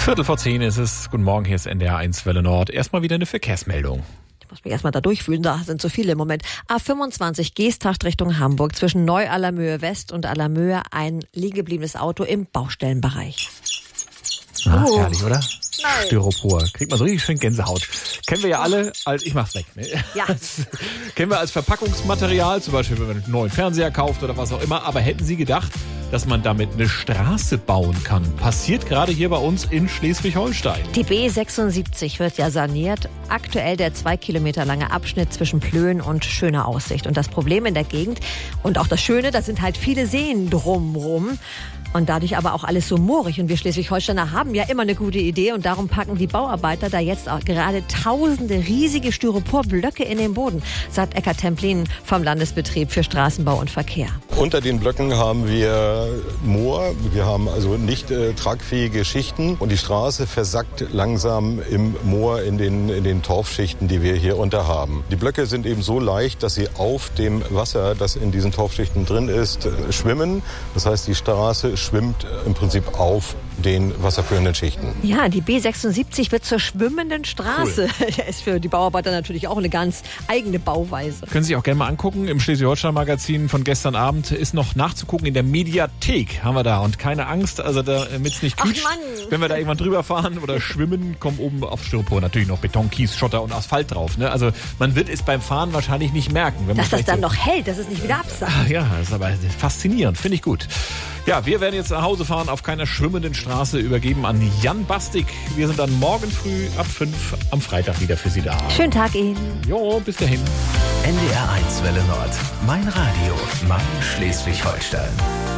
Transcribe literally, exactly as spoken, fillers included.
Viertel vor zehn ist es. Guten Morgen, hier ist N D R eins Welle Nord. Erstmal wieder eine Verkehrsmeldung. Ich muss mich erstmal da durchfühlen, da sind so viele im Moment. A fünfundzwanzig Geesthacht Richtung Hamburg, zwischen Neu-Allermöhe West und Allermöhe ein liegen gebliebenes Auto im Baustellenbereich. Ah, Oh. herrlich, oder? Nein. Styropor. Kriegt man so richtig schön Gänsehaut. Kennen wir ja alle als, ich mach's weg, ne? Ja. Kennen wir als Verpackungsmaterial, zum Beispiel, wenn man einen neuen Fernseher kauft oder was auch immer. Aber hätten Sie gedacht, dass man damit eine Straße bauen kann? Passiert gerade hier bei uns in Schleswig-Holstein. Die B sechsundsiebzig wird ja saniert. Aktuell der zwei Kilometer lange Abschnitt zwischen Plön und Schöner Aussicht. Und das Problem in der Gegend und auch das Schöne, da sind halt viele Seen drumrum. Und dadurch aber auch alles so moorig. Und wir Schleswig-Holsteiner haben ja immer eine gute Idee. Und darum packen die Bauarbeiter da jetzt auch gerade tausende riesige Styroporblöcke in den Boden, sagt Eckart Templin vom Landesbetrieb für Straßenbau und Verkehr. Unter den Blöcken haben wir Moor. Wir haben also nicht äh, tragfähige Schichten. Und die Straße versackt langsam im Moor in den, in den Torfschichten, die wir hier unter haben. Die Blöcke sind eben so leicht, dass sie auf dem Wasser, das in diesen Torfschichten drin ist, äh, schwimmen. Das heißt, die Straße schwimmt im Prinzip auf den wasserführenden Schichten. Ja, die B sechsundsiebzig wird zur schwimmenden Straße. Cool. Das ist für die Bauarbeiter natürlich auch eine ganz eigene Bauweise. Können Sie sich auch gerne mal angucken. Im Schleswig-Holstein-Magazin von gestern Abend ist noch nachzugucken. In der Mediathek haben wir da. Und keine Angst, also damit es nicht quietscht. Ach Mann. Wenn wir da irgendwann drüber fahren oder schwimmen, kommen oben auf Styropor natürlich noch Beton, Kies, Schotter und Asphalt drauf. Ne? Also man wird es beim Fahren wahrscheinlich nicht merken. Wenn dass man das dann so noch hält, dass es nicht wieder absackt. Ah, ja, das ist aber faszinierend. Finde ich gut. Ja, wir werden jetzt nach Hause fahren auf keiner schwimmenden Straße, übergeben an Jan Bastik. Wir sind dann morgen früh ab fünf am Freitag wieder für Sie da. Schönen Tag Ihnen. Jo, bis dahin. N D R eins Welle Nord. Mein Radio. Mein Schleswig-Holstein.